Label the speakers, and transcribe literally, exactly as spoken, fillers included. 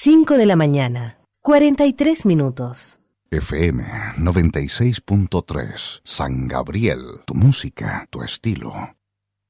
Speaker 1: cinco de la mañana, cuarenta y tres minutos.
Speaker 2: F M noventa y seis punto tres, San Gabriel, tu música, tu estilo.